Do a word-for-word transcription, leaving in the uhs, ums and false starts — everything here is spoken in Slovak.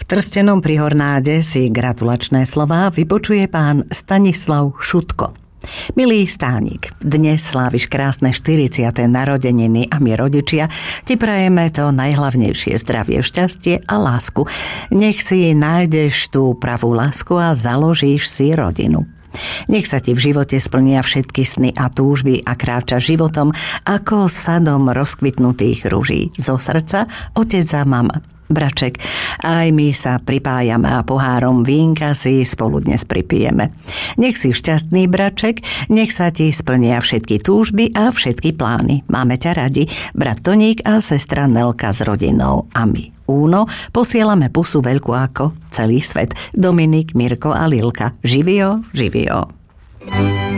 Trstenom pri Hornáde si gratulačné slová vypočuje pán Stanislav Šutko. Milý Stánik, dnes sláviš krásne štyridsiate narodeniny a my rodičia ti prajeme to najhlavnejšie, zdravie, šťastie a lásku. Nech si nájdeš tú pravú lásku a založíš si rodinu. Nech sa ti v živote splnia všetky sny a túžby a kráča životom ako sadom rozkvitnutých ruží. Zo srdca, otec a mama. Braček, aj my sa pripájame a pohárom vínka si spolu dnes pripijeme. Nech si šťastný, braček, nech sa ti splnia všetky túžby a všetky plány. Máme ťa radi, brat Toník a sestra Nelka s rodinou a my. Úno, posielame pusu veľkú ako celý svet. Dominik, Mirko a Lilka. Živio, živio.